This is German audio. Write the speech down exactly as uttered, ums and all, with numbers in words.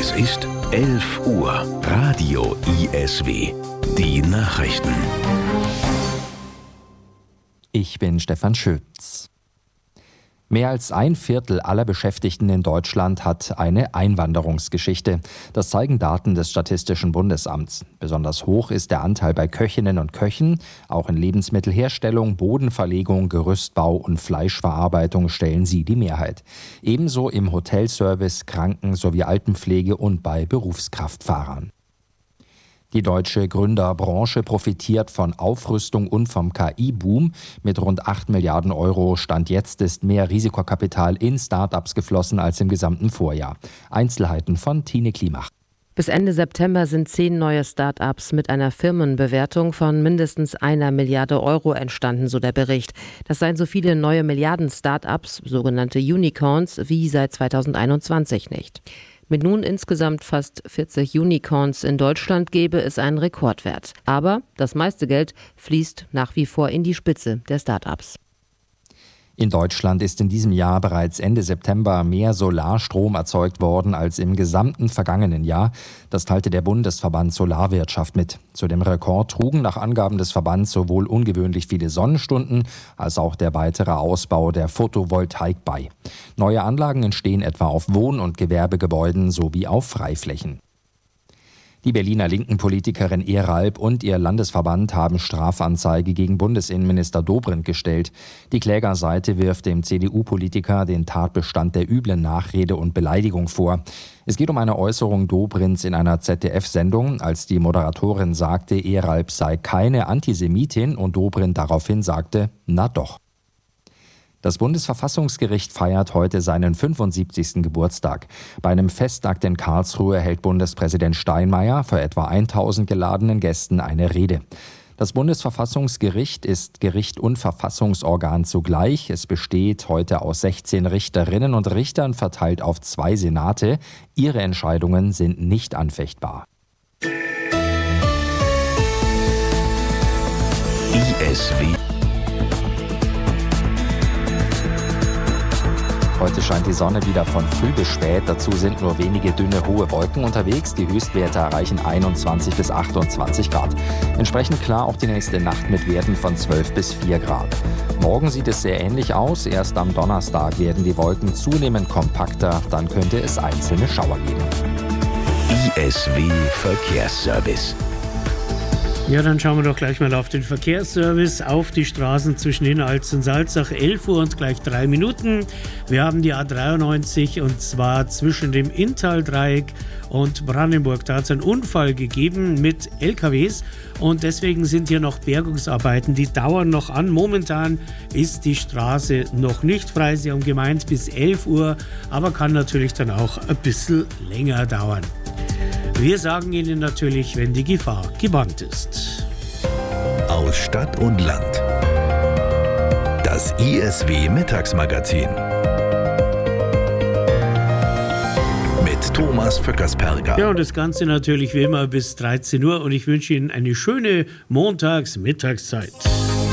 Es ist elf Uhr. Radio I S W. Die Nachrichten. Ich bin Stefan Schütz. Mehr als ein Viertel aller Beschäftigten in Deutschland hat eine Einwanderungsgeschichte. Das zeigen Daten des Statistischen Bundesamts. Besonders hoch ist der Anteil bei Köchinnen und Köchen. Auch in Lebensmittelherstellung, Bodenverlegung, Gerüstbau und Fleischverarbeitung stellen sie die Mehrheit. Ebenso im Hotelservice, Kranken- sowie Altenpflege und bei Berufskraftfahrern. Die deutsche Gründerbranche profitiert von Aufrüstung und vom K I-Boom. Mit rund acht Milliarden Euro Stand jetzt ist mehr Risikokapital in Start-ups geflossen als im gesamten Vorjahr. Einzelheiten von Tine Klimach. Bis Ende September sind zehn neue Start-ups mit einer Firmenbewertung von mindestens einer Milliarde Euro entstanden, so der Bericht. Das seien so viele neue Milliarden-Start-ups, sogenannte Unicorns, wie seit zweitausendeinundzwanzig nicht. Mit nun insgesamt fast vierzig Unicorns in Deutschland gäbe es einen Rekordwert. Aber das meiste Geld fließt nach wie vor in die Spitze der Start-ups. In Deutschland ist in diesem Jahr bereits Ende September mehr Solarstrom erzeugt worden als im gesamten vergangenen Jahr. Das teilte der Bundesverband Solarwirtschaft mit. Zu dem Rekord trugen nach Angaben des Verbands sowohl ungewöhnlich viele Sonnenstunden als auch der weitere Ausbau der Photovoltaik bei. Neue Anlagen entstehen etwa auf Wohn- und Gewerbegebäuden sowie auf Freiflächen. Die Berliner Linken-Politikerin Eralb und ihr Landesverband haben Strafanzeige gegen Bundesinnenminister Dobrindt gestellt. Die Klägerseite wirft dem C D U-Politiker den Tatbestand der üblen Nachrede und Beleidigung vor. Es geht um eine Äußerung Dobrindts in einer Z D F-Sendung, als die Moderatorin sagte, Eralb sei keine Antisemitin und Dobrindt daraufhin sagte, na doch. Das Bundesverfassungsgericht feiert heute seinen fünfundsiebzigsten Geburtstag. Bei einem Festakt in Karlsruhe hält Bundespräsident Steinmeier vor etwa tausend geladenen Gästen eine Rede. Das Bundesverfassungsgericht ist Gericht und Verfassungsorgan zugleich. Es besteht heute aus sechzehn Richterinnen und Richtern, verteilt auf zwei Senate. Ihre Entscheidungen sind nicht anfechtbar. I S W. Heute scheint die Sonne wieder von früh bis spät. Dazu sind nur wenige dünne, hohe Wolken unterwegs. Die Höchstwerte erreichen einundzwanzig bis achtundzwanzig Grad. Entsprechend klar auch die nächste Nacht mit Werten von zwölf bis vier Grad. Morgen sieht es sehr ähnlich aus. Erst am Donnerstag werden die Wolken zunehmend kompakter. Dann könnte es einzelne Schauer geben. I S W Verkehrsservice. Ja, dann schauen wir doch gleich mal auf den Verkehrsservice, auf die Straßen zwischen Hinnerhalts und Salzach. elf Uhr und gleich drei Minuten. Wir haben die A dreiundneunzig und zwar zwischen dem Inntal-Dreieck und Brandenburg. Da hat es einen Unfall gegeben mit L K Ws und deswegen sind hier noch Bergungsarbeiten, die dauern noch an. Momentan ist die Straße noch nicht frei. Sie haben gemeint bis elf Uhr, aber kann natürlich dann auch ein bisschen länger dauern. Wir sagen Ihnen natürlich, wenn die Gefahr gebannt ist. Aus Stadt und Land. Das I S W Mittagsmagazin. Mit Thomas Vöckersperger. Ja, und das Ganze natürlich wie immer bis dreizehn Uhr und ich wünsche Ihnen eine schöne Montags-Mittagszeit.